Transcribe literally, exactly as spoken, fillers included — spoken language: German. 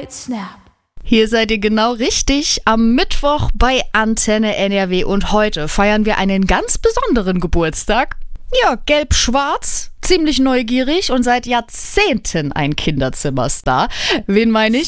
mit Snap. Hier seid ihr genau richtig, am Mittwoch bei Antenne N R W und heute feiern wir einen ganz besonderen Geburtstag. Ja, gelb-schwarz, ziemlich neugierig und seit Jahrzehnten ein Kinderzimmerstar. Wen meine ich?